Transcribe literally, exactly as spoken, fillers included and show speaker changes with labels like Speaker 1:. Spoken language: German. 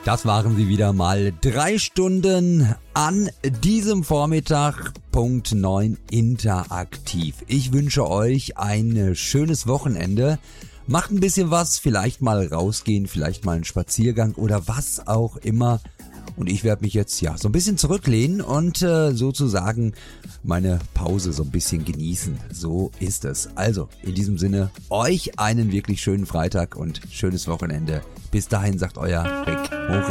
Speaker 1: Das waren sie wieder mal. Drei Stunden an diesem Vormittag, Punkt neun, interaktiv. Ich wünsche euch ein schönes Wochenende. Macht ein bisschen was, vielleicht mal rausgehen, vielleicht mal einen Spaziergang oder was auch immer. Und ich werde mich jetzt ja so ein bisschen zurücklehnen und äh, sozusagen meine Pause so ein bisschen genießen. So ist es. Also in diesem Sinne, euch einen wirklich schönen Freitag und schönes Wochenende. Bis dahin sagt euer Rick Moritz.